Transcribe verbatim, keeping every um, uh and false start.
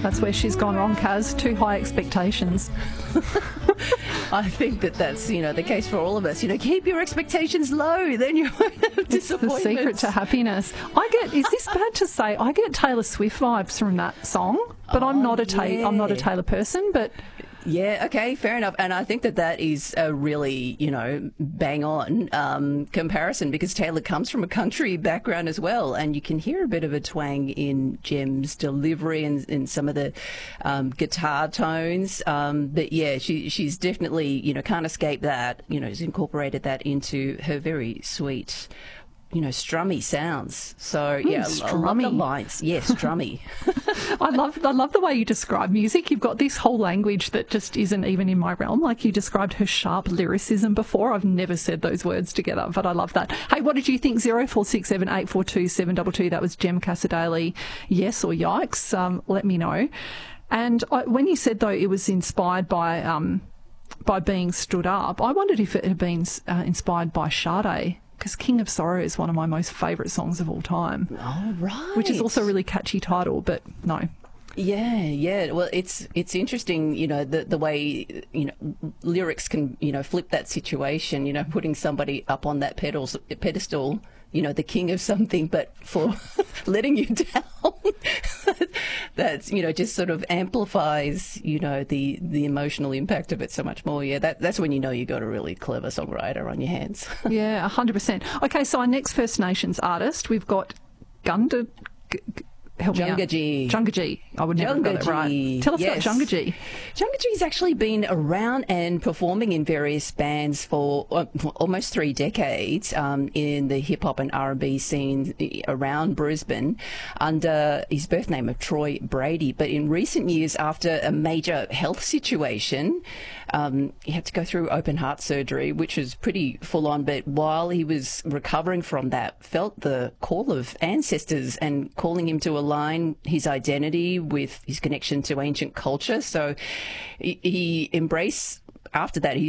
That's where she's gone wrong, Kaz. Too high expectations. I think that that's, you know, the case for all of us. You know, keep your expectations low, then you won't have It's the disappointments. secret to happiness. I get, is this bad to say, I get Taylor Swift vibes from that song, but Oh, I'm not a Ta- yeah. I'm not a Taylor person, but Yeah, okay, fair enough. And I think that that is a really, you know, bang on um, comparison, because Taylor comes from a country background as well, and you can hear a bit of a twang in Jem's delivery and in some of the um, guitar tones. Um, but yeah, she she's definitely, you know, can't escape that. You know, has incorporated that into her very sweet, you know, strummy sounds. So yeah, I love the strummy. lines. Yes, strummy. I love I love the way you describe music. You've got this whole language that just isn't even in my realm. Like you described her sharp lyricism before. I've never said those words together, but I love that. Hey, what did you think? zero four six seven eight four two seven two two. That was Jem Cassadaly. Yes or yikes? Um, let me know. And I, when you said, though, it was inspired by um, by being stood up, I wondered if it had been uh, inspired by Sade, because King of Sorrow is one of my most favourite songs of all time. Oh, right. Which is also a really catchy title, but no. Yeah, yeah. Well, it's it's interesting, you know, the the way, you know, lyrics can, you know, flip that situation, you know, putting somebody up on that pedals, pedestal, you know, the king of something, but for letting you down. That's, you know, just sort of amplifies, you know, the the emotional impact of it so much more. Yeah, that that's when you know you got a really clever songwriter on your hands. Yeah, one hundred percent. Okay, so our next First Nations artist, we've got Gunda... G- G- Help me out. Jungaji. Jungaji. I would never have got it right. Jungaji. Tell us Yes. about Jungaji. Jungaji's actually been around and performing in various bands for uh, almost three decades um, in the hip hop and R and B scene around Brisbane under his birth name of Troy Brady. But in recent years, after a major health situation, um, he had to go through open heart surgery, which was pretty full on. But while he was recovering from that, felt the call of ancestors and calling him to align his identity with his connection to ancient culture. So he, he embraced, after that, he